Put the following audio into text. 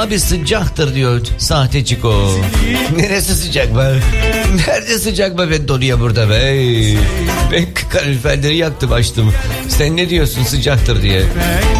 Abi sıcaktır diyor sahte çiko. Neresi sıcak be? Nerede sıcak be, ben donuyor burada be. Ben kaloriferleri yaktım açtım. Sen ne diyorsun sıcaktır diye?